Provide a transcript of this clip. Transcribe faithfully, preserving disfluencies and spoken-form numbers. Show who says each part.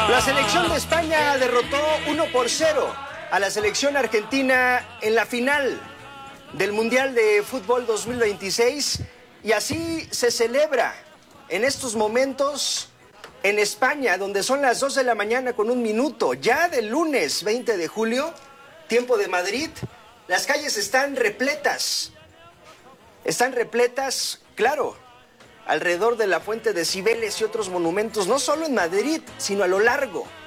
Speaker 1: La selección de España derrotó uno por cero a la selección argentina en la final del Mundial de Fútbol dos mil veintiséis y así se celebra en estos momentos en España, donde son las dos de la mañana con un minuto, ya del lunes veinte de julio, tiempo de Madrid. Las calles están repletas, están repletas, claro, alrededor de la Fuente de Cibeles y otros monumentos, no solo en Madrid, sino a lo largo